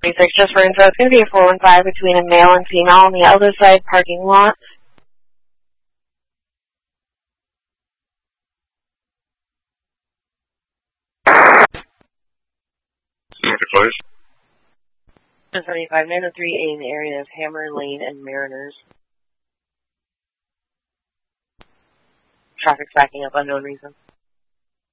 1036, just for info, it's going to be a 415 between a male and female on the other side parking lot. Close. 1035, 903A in the area of Hammer Lane and Mariners. Traffic's backing up, unknown reason.